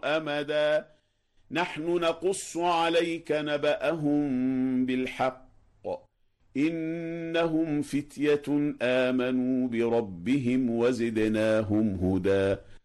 أمدا نحن نقص عليك نبأهم بالحق إنهم فتية آمنوا بربهم وزدناهم هدى